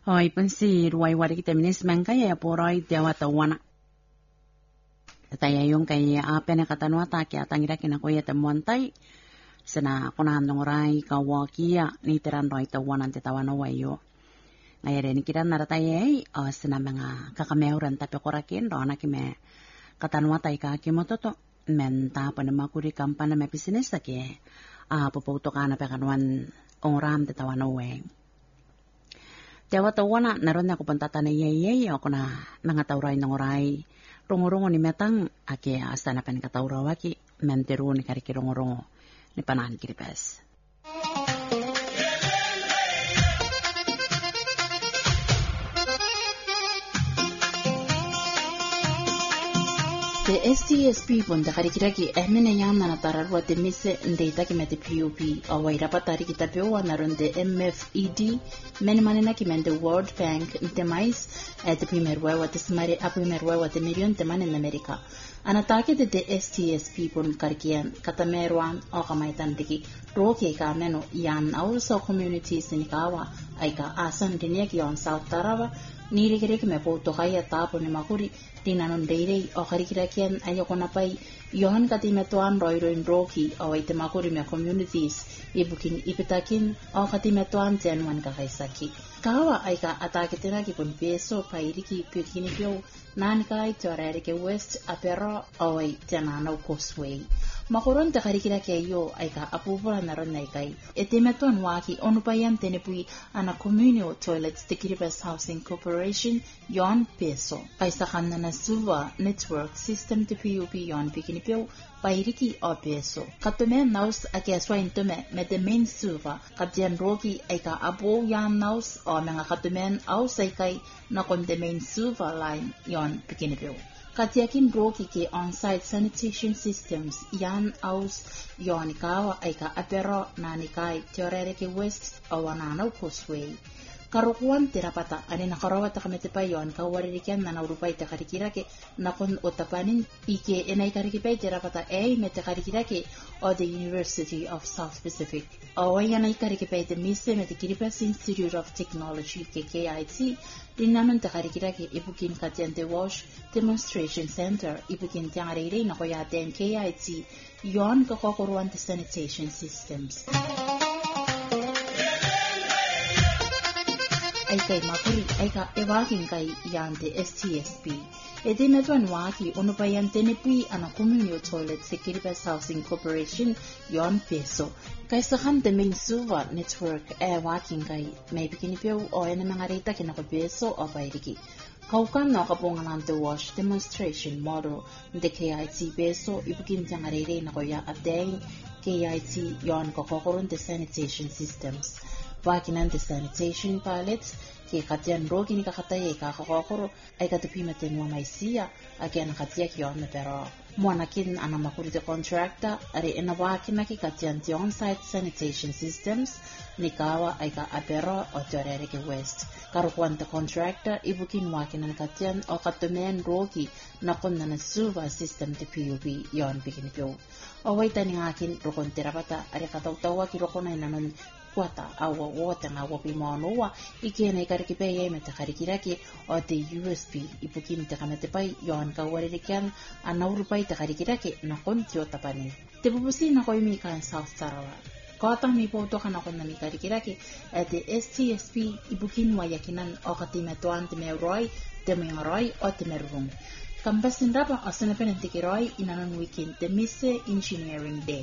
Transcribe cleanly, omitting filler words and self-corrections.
Hoi pensi ruai wari kita minis mangkaya ya poroi tiawa tawana. Taya yung kay apen kata nuata kaya tangira kina ko ya temuan tai. Sena kuna handong rai kawakia ni teran roi tawanan te tawana wayo. Ngaya ni kira narataya sena mga kakameuran tapi korakin do anak me kata nuata ika kimototo menta panemakuri kampana me business ke popauto kana pe kanwan ongram te tawana weng. Tiawa tawana naron na ko pantatana yeye ako na nangatauray ng oray. Rongo-rongo ni metang ake asana pen kataurawaki menteru ni kariki rongo-rongo ni panahan kiripes. The STSP pun da karikiraki ehmene yang nana tararwa te mise ndeita ki mete PUP awai rapatari kita pewa naron de MFED mene manena ki mende World Bank nte mais te primerwa wate smare a primerwa wate million te mane na Amerika anatake de STSP pun karikian katamerwan o kamaitan diki roke ka meno yan also communities ni kawa aika asan dinia ki on South Tarawa ni rekere ki me po to kaya tapo ni makuri tinanon deirei o karikirakian ayoko na pai yohan kati metuan roiroin roki o ay temakuri me communities ibukin ipitakin o kati metuan tianuan kakaisaki kawa ay ka atake tinaki pun peso pairiki pirkini pyo nanika ay teorerike west apero o ay tiananaw causeway makuron te karikiraki ayo ay ka apupula naron na ikay metuan waki onupayan tenepui ana communal toilets te Kiribati Housing Corporation yon peso kaisakan na suva network system te PUP yon pikinipyo pairiki o peso katume naus akiaswa intume me de main suva katian roki ay ka abo yan naus o mga katumen aus ay kay na kon de main suva line yon pikinipyo katiakin roki ke on-site sanitation systems yan aus yon ikawa ay ka apero nanikay teorerike west o wananaw causeway karukuan tirapata ani nakarawa ta kamete pa yon kawaririkan na naurupay ta karikirake nakon utapanin ike enay karikipay tirapata mete karikirake o the University of South Pacific o yan ay karikipay te mise mete Kiribati Institute of Technology KIT dinanon ta karikirake ibukin katiante wash demonstration center ibukin tiang areire na koyaten KIT yon kakokuruan te sanitation systems ay kay makuri ay ka ewaking kay yante STSP. Edi metuan waki unupayan tenepi ana communal toilet sa Kiribati Housing Corporation yon peso. Kaysa kan the main suva network waking kay may bikinipyo o yan mga rita kinakopeso o pairiki. Kaukan no kapungan the wash demonstration model de KIT peso ibukin tiyang arere na koya ateng KIT yon kakokoron the sanitation systems. Wakinan the sanitation pilots ke katian rogi ni kakataye kakakokoro ay katupimatin wa may siya again katia kiyon na pero muanakin ana makuri the contractor ari enawakin na ki katian the on-site sanitation systems ni kawa ay ka apero o teorerike west karukuan the contractor ibukin wakin na katian o katumen rogi na kun na nasuva system the PUP yon bikinipyo o way tani akin rukon tirapata ari katawtawa ki rukon ay nanon wata awa wata nga wapi maanoa ikiana ikarikipaya mete karikiraki o te USB ipukin te kamete pai yon kawaririkan anaurupai te karikiraki na kontyo tapani te pupusi na koy mika South Tarawa kota mi poto kana kon na mi karikiraki te STSP ibukin wayakinan o katimetuan te meroy te meroy o te merung kambasin rapa asana penantikiroy inanon weekend te mise engineering day